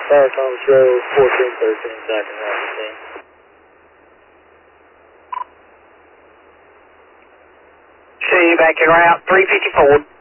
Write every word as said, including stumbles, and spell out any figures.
Firestone show fourteen thirteen, second round fifteen. See you back in route three fifty-four.